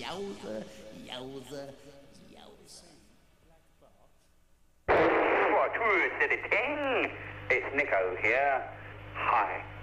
Yowza, yowza, yowza. What, 2 instead of 10? It's Nico here. Hi.